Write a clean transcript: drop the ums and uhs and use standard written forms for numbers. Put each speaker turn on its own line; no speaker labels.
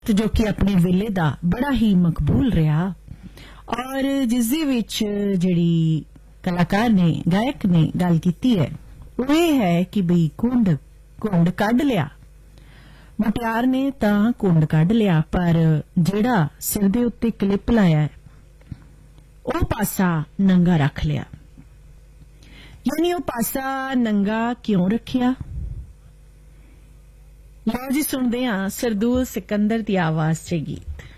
जो कि अपने वेले दा बड़ा ही मकबूल रहा और जिसदे विच जिहड़ी कलाकार ने गायक ने गल कीती है वो ये है कि बई कुंड कढ लिया मुटियार ने तां कुंड कढ लिया पर जिहड़ा सिर दे उत्ते क्लिप लाया है ਉਹ पासा नंगा रख लिया यानी ਉਹ पासा नंगा क्यों रखिया लो जी सुनते हाँ सरदूल सिकंदर की आवाज च गीत।